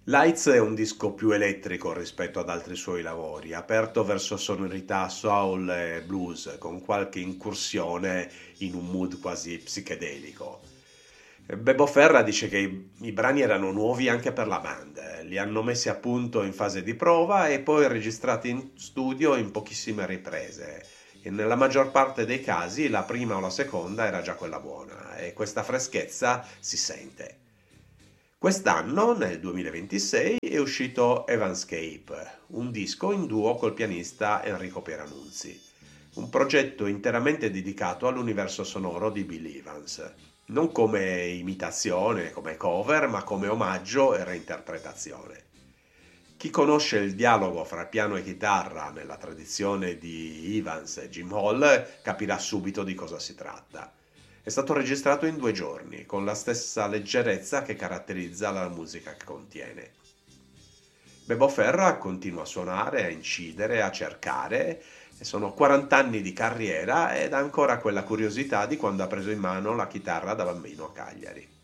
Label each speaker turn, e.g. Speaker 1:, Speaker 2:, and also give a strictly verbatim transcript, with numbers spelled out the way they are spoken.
Speaker 1: Lights è un disco più elettrico rispetto ad altri suoi lavori, aperto verso sonorità soul e blues, con qualche incursione in un mood quasi psichedelico. Bebo Ferra dice che i, i brani erano nuovi anche per la band, eh, li hanno messi a punto in fase di prova e poi registrati in studio in pochissime riprese. E nella maggior parte dei casi la prima o la seconda era già quella buona e questa freschezza si sente. Quest'anno, nel duemilaventisei, è uscito Evanscape, un disco in duo col pianista Enrico Pieranunzi, un progetto interamente dedicato all'universo sonoro di Bill Evans, non come imitazione, come cover, ma come omaggio e reinterpretazione. Chi conosce il dialogo fra piano e chitarra nella tradizione di Evans e Jim Hall capirà subito di cosa si tratta. È stato registrato in due giorni, con la stessa leggerezza che caratterizza la musica che contiene. Bebo Ferra continua a suonare, a incidere, a cercare, e sono quaranta anni di carriera ed ha ancora quella curiosità di quando ha preso in mano la chitarra da bambino a Cagliari.